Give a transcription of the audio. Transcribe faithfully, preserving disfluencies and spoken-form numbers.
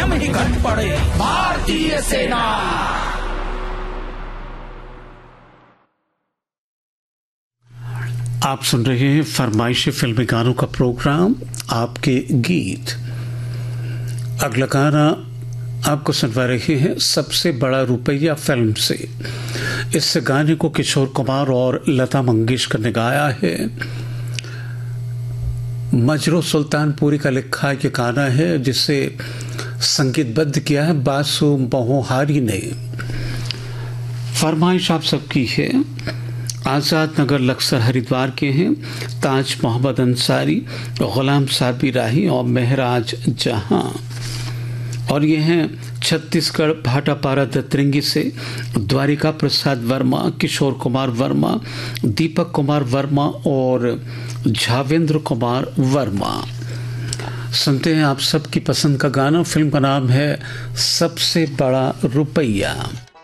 स्वयं ही घट पड़े भारतीय सेना। आप सुन रहे हैं फरमाइशी फिल्मी गानों का प्रोग्राम आपके गीत। अगला गाना आपको सुनवा रहे हैं सबसे बड़ा रुपया फिल्म से। इस गाने को किशोर कुमार और लता मंगेशकर ने गाया है। मजरू सुल्तानपुरी का लिखा ये गाना है जिसे संगीतबद्ध किया है बासु मोहारी ने। फरमाइश आप सबकी है। आज़ाद नगर लक्सर हरिद्वार के हैं ताज मोहम्मद अंसारी, गुलाम साबी राही और महराज जहां। और ये हैं छत्तीसगढ़ भाटापारा दतरंगी से द्वारिका प्रसाद वर्मा, किशोर कुमार वर्मा, दीपक कुमार वर्मा और झावेंद्र कुमार वर्मा। सुनते हैं आप सबकी पसंद का गाना। फिल्म का नाम है सबसे बड़ा रुपया।